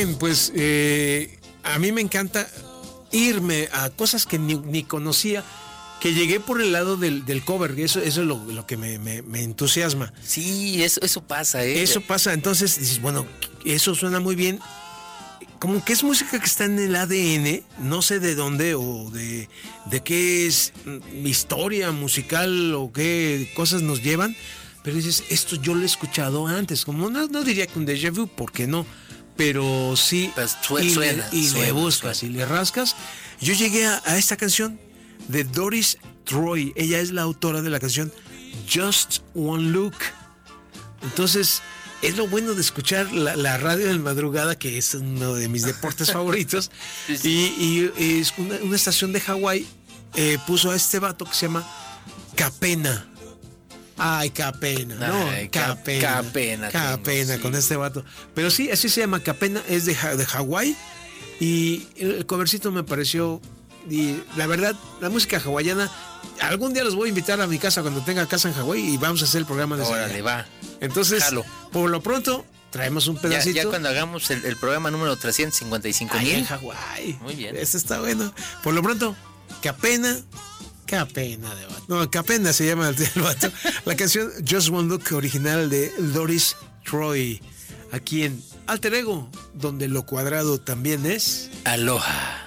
Pues a mí me encanta irme a cosas que ni conocía, que llegué por el lado del cover, eso es lo que me entusiasma. Sí, eso pasa, ¿eh? Eso pasa, entonces dices, bueno, eso suena muy bien. Como que es música que está en el ADN, no sé de dónde o de qué es historia musical o qué cosas nos llevan, pero dices, esto yo lo he escuchado antes, como no diría que un déjà vu, porque no, pero sí, pues suena, le buscas suena. y le rascas. Yo llegué a esta canción de Doris Troy, ella es la autora de la canción Just One Look. Entonces, es lo bueno de escuchar la radio de madrugada, que es uno de mis deportes favoritos. Sí. Y es una estación de Hawái, puso a este vato que se llama Capena. Ay, Capena, ¿no? Ay, Capena con este vato. Pero sí, así se llama, Capena, es de Hawái. Y el covercito me pareció, y la verdad, la música hawaiana, algún día los voy a invitar a mi casa cuando tenga casa en Hawái y vamos a hacer el programa de Órale, va. Entonces, Jalo. por lo pronto, traemos un pedacito. Ya cuando hagamos el programa número 355,000. en Hawái. Muy bien. Eso está bueno. Por lo pronto, Capena de vato. No, Capena se llama el vato. La canción Just One Look, original de Doris Troy. Aquí en Alter Ego, donde lo cuadrado también es Aloha.